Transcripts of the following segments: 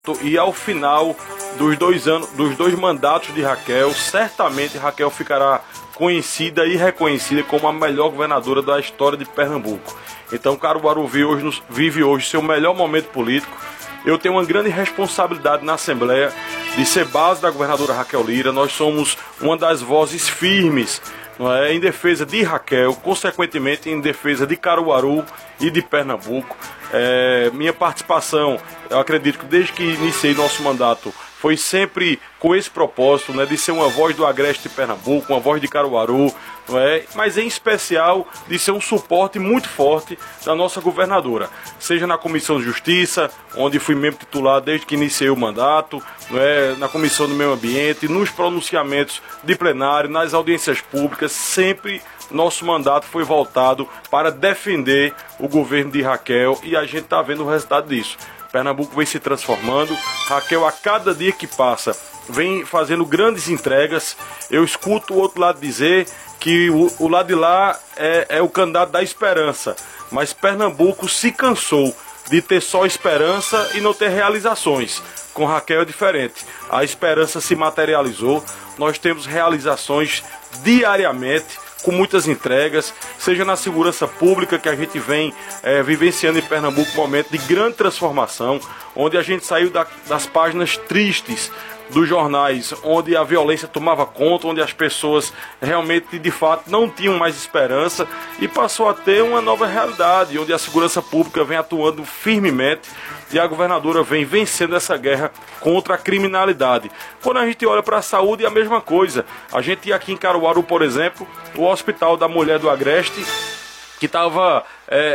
E ao final dos dois mandatos de Raquel, certamente Raquel ficará conhecida e reconhecida como a melhor governadora da história de Pernambuco. Então Caruaru vive hoje seu melhor momento político. Eu tenho uma grande responsabilidade na Assembleia de ser base da governadora Raquel Lira. Nós somos uma das vozes firmes, não é, em defesa de Raquel, consequentemente em defesa de Caruaru e de Pernambuco. Minha participação, eu acredito que desde que iniciei nosso mandato, foi sempre com esse propósito, né, de ser uma voz do Agreste de Pernambuco, uma voz de Caruaru, não é? Mas em especial de ser um suporte muito forte da nossa governadora, seja na Comissão de Justiça, onde fui membro titular desde que iniciei o mandato, não é? Na Comissão do Meio Ambiente, nos pronunciamentos de plenário, nas audiências públicas, sempre nosso mandato foi voltado para defender o governo de Raquel e a gente está vendo o resultado disso. Pernambuco vem se transformando, Raquel a cada dia que passa vem fazendo grandes entregas. Eu escuto o outro lado dizer que o lado de lá é o candidato da esperança, mas Pernambuco se cansou de ter só esperança e não ter realizações. Com Raquel é diferente, a esperança se materializou, nós temos realizações diariamente, com muitas entregas, seja na segurança pública, que a gente vem vivenciando em Pernambuco um momento de grande transformação, onde a gente saiu das páginas tristes dos jornais, onde a violência tomava conta, onde as pessoas realmente, de fato, não tinham mais esperança, e passou a ter uma nova realidade, onde a segurança pública vem atuando firmemente e a governadora vem vencendo essa guerra contra a criminalidade. Quando a gente olha para a saúde, é a mesma coisa. A gente ia aqui em Caruaru, por exemplo, o Hospital da Mulher do Agreste, que estava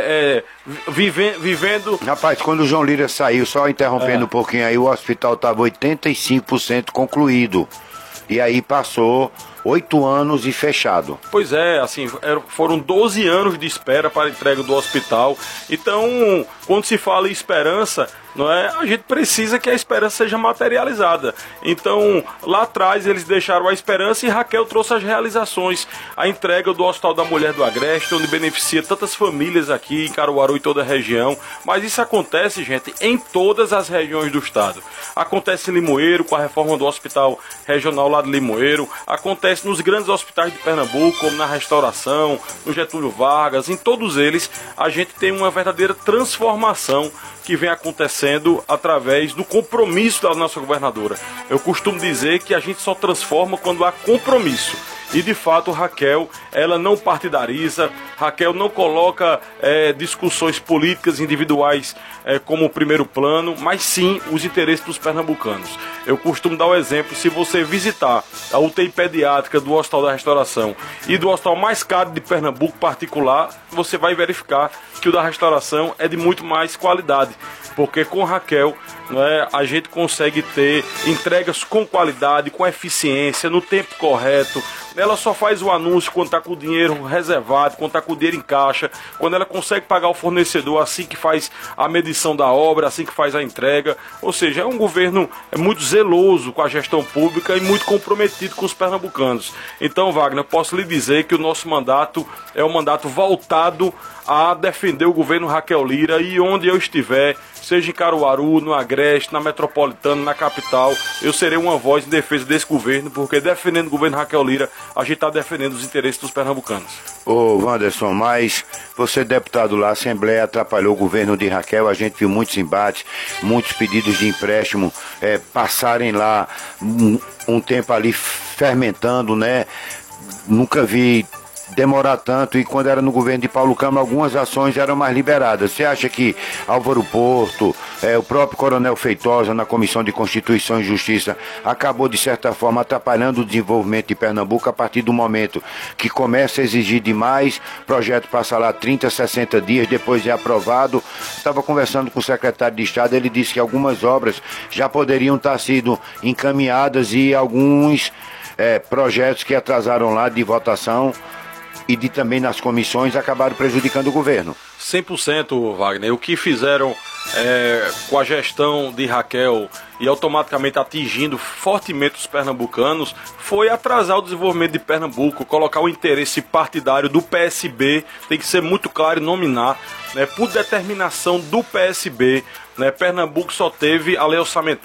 vivendo... Rapaz, quando o João Lira saiu, só interrompendo um pouquinho aí, o hospital estava 85% concluído. E aí passou 8 anos e fechado. Pois é, assim, foram 12 anos de espera para a entrega do hospital. Então, quando se fala em esperança, não é, a gente precisa que a esperança seja materializada. Então, lá atrás eles deixaram a esperança e Raquel trouxe as realizações. A entrega do Hospital da Mulher do Agreste, onde beneficia tantas famílias aqui em Caruaru e toda a região. Mas isso acontece, gente, em todas as regiões do estado. Acontece em Limoeiro, com a reforma do Hospital Regional lá de Limoeiro. Acontece nos grandes hospitais de Pernambuco, como na Restauração, no Getúlio Vargas. Em todos eles, a gente tem uma verdadeira transformação que vem acontecendo através do compromisso da nossa governadora. Eu costumo dizer que a gente só transforma quando há compromisso. E de fato Raquel, ela não partidariza, Raquel não coloca discussões políticas individuais como primeiro plano, mas sim os interesses dos pernambucanos. Eu costumo dar o exemplo, se você visitar a UTI pediátrica do Hospital da Restauração e do hospital mais caro de Pernambuco particular, você vai verificar que o da Restauração é de muito mais qualidade, porque com Raquel, não é, a gente consegue ter entregas com qualidade, com eficiência, no tempo correto. Ela só faz o anúncio quando está com o dinheiro reservado, quando está com o dinheiro em caixa, quando ela consegue pagar o fornecedor assim que faz a medição da obra, assim que faz a entrega. Ou seja, é um governo muito zeloso com a gestão pública e muito comprometido com os pernambucanos. Então, Wagner, posso lhe dizer que o nosso mandato é um mandato voltado a defender o governo Raquel Lira, e onde eu estiver, seja em Caruaru, no Agreste, na Metropolitana, na capital, eu serei uma voz em defesa desse governo, porque defendendo o governo Raquel Lira, a gente está defendendo os interesses dos pernambucanos. Ô Wanderson, mas você deputado lá, a Assembleia atrapalhou o governo de Raquel, a gente viu muitos embates, muitos pedidos de empréstimo passarem lá um tempo ali fermentando, né? Nunca vi demorar tanto, e quando era no governo de Paulo Câmara, algumas ações eram mais liberadas. Você acha que Álvaro Porto, o próprio Coronel Feitosa na Comissão de Constituição e Justiça acabou de certa forma atrapalhando o desenvolvimento de Pernambuco a partir do momento que começa a exigir demais, o projeto passa lá 30, 60 dias, depois é aprovado? Estava conversando com o secretário de Estado, ele disse que algumas obras já poderiam estar sido encaminhadas e alguns projetos que atrasaram lá de votação e também nas comissões acabaram prejudicando o governo. 100%, Wagner. O que fizeram com a gestão de Raquel e automaticamente atingindo fortemente os pernambucanos foi atrasar o desenvolvimento de Pernambuco, colocar o interesse partidário do PSB, tem que ser muito claro e nominar, né, por determinação do PSB, né? Pernambuco só teve a lei orçamentária